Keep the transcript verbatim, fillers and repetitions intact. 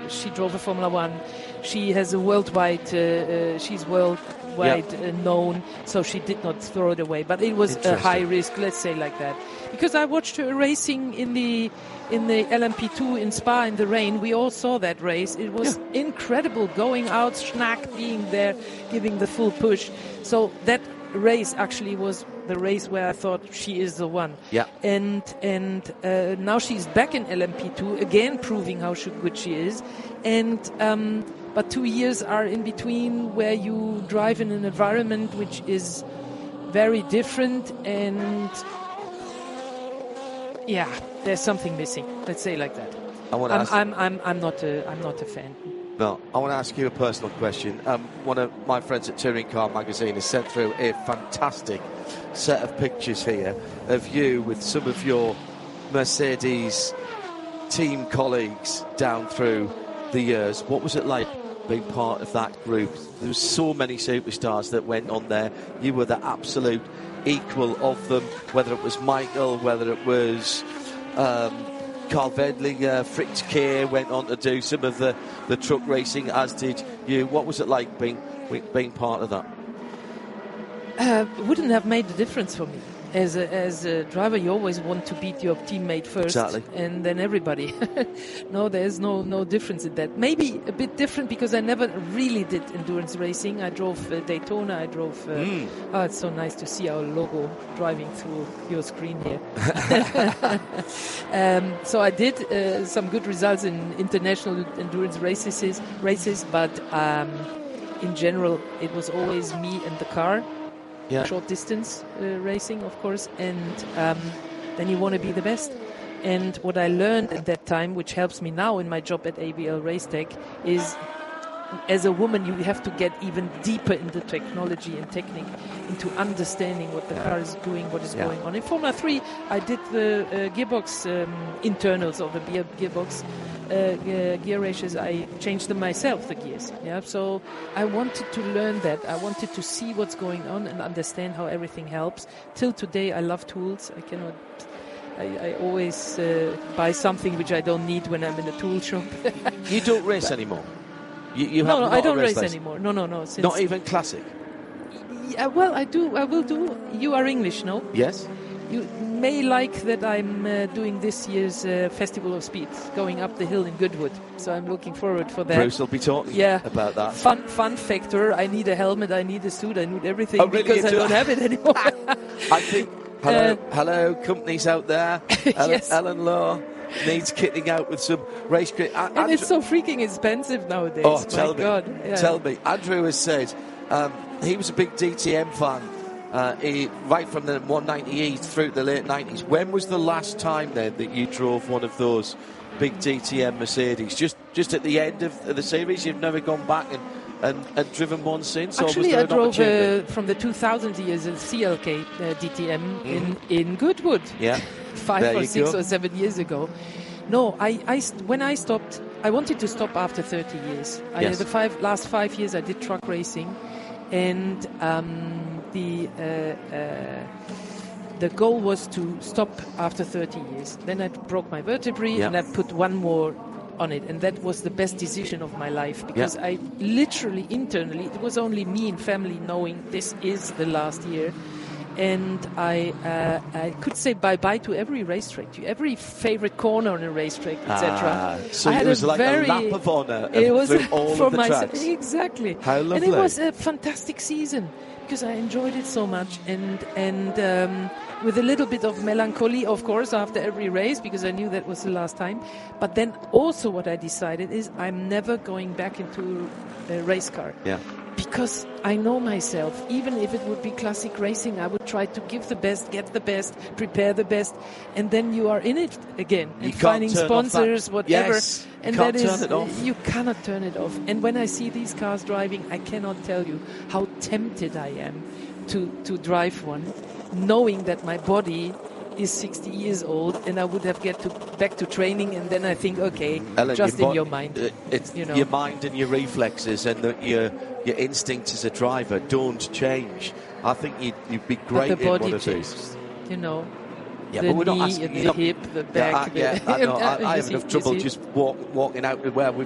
she drove a Formula One. She has a worldwide. Uh, uh, she's worldwide yeah. uh, known, so she did not throw it away. But it was a high risk, let's say like that, because I watched her racing in the in the L M P two in Spa in the rain. We all saw that race. It was yeah. incredible, going out, Schnack being there, giving the full push. So that race actually was the race where I thought she is the one. Yeah. And and uh, now she's back in L M P two again, proving how she, good she is. And um, but two years are in between where you drive in an environment which is very different, and yeah, there's something missing. Let's say like that. I want to I'm, ask I'm I'm I'm not a I'm not a fan. No, I want to ask you a personal question. Um, one of my friends at Touring Car Magazine has sent through a fantastic set of pictures here of you with some of your Mercedes team colleagues down through the years. What was it like being part of that group? There were so many superstars that went on there. You were the absolute equal of them, whether it was Michael, whether it was Um, Carl Wendlinger, Fritz Kehr went on to do some of the, the truck racing, as did you. What was it like being being part of that? Uh, wouldn't have made a difference for me. As a, as a driver, you always want to beat your teammate first, exactly. and then everybody. No, there's no no difference in that. Maybe a bit different because I never really did endurance racing. I drove uh, Daytona. I drove. Uh, mm. Oh, it's so nice to see our logo driving through your screen here. um, so I did uh, some good results in international endurance races. Races, but um, in general, it was always me and the car. Yeah. Short distance uh, racing, of course, and um, then you want to be the best. And what I learned at that time, which helps me now in my job at A B L Racetech, is as a woman you have to get even deeper into technology and technique, into understanding what the yeah. car is doing, what is yeah. going on. In Formula three, I did the uh, gearbox um, internals of the gear, gearbox. Uh, gear, gear ratios, I changed them myself, the gears. Yeah, so I wanted to learn that. I wanted to see what's going on and understand how everything helps. Till today, I love tools. I cannot. I, I always uh, buy something which I don't need when I'm in a tool shop. You don't race anymore. You, you no, have no, I don't race race anymore. No, no, no. Since not even classic. Yeah, well, I do. I will do. You are English, no? Yes. You may like that I'm uh, doing this year's uh, Festival of Speed, going up the hill in Goodwood. So I'm looking forward for that. Bruce will be talking yeah. about that. Fun fun factor, I need a helmet, I need a suit, I need everything oh, really? because I don't have it anymore. I think, hello, uh, hello, companies out there. Ellen, yes. Ellen Law needs kitting out with some race kit. And Andrew, it's so freaking expensive nowadays. Oh, tell My me. God. Yeah. Tell me. Andrew has said um, he was a big D T M fan. Uh, he, right from the one ninety-eight through the late nineties. When was the last time then that you drove one of those big D T M Mercedes? Just just at the end of, of the series? You've never gone back and, and, and driven one since? Actually, or was there I an drove uh, opportunity? from the two thousand years a C L K uh, D T M Mm. in, in Goodwood. Yeah. Five There or you six go. or seven years ago. No, I, I when I stopped, I wanted to stop after thirty years. I, Yes. the five last five years I did truck racing, and um, the uh, uh, the goal was to stop after thirty years. Then I broke my vertebrae Yeah. and I put one more on it, and that was the best decision of my life because Yeah. I literally internally, it was only me and family knowing this is the last year. And I uh, I could say bye-bye to every racetrack, to every favorite corner on a racetrack, et cetera. Ah, so I it had was a like very, a lap of honour it was through all for of the myself. tracks. Exactly. How lovely. And it was a fantastic season because I enjoyed it so much, and and um, with a little bit of melancholy, of course, after every race because I knew that was the last time. But then also what I decided is I'm never going back into a race car. Yeah. Because I know myself, even if it would be classic racing, I would try to give the best, get the best, prepare the best, and then you are in it again, You and can't finding turn off sponsors, that. whatever. Yes, you and can't that is, turn it off. you cannot turn it off. And when I see these cars driving, I cannot tell you how tempted I am to, to drive one, knowing that my body is sixty years old and I would have get to back to training, and then I think, okay, Ellen, just your in bo- your mind. uh, It's you know. your mind and your reflexes and the, your your instincts as a driver don't change. I think you'd, you'd be great but the in body one of changes, these. you know. Yeah, the but we're not knee, asking the you not- hip, the Yeah, back. I, yeah, the, I know. I, I You have see- enough you trouble see? just walk, walking out where we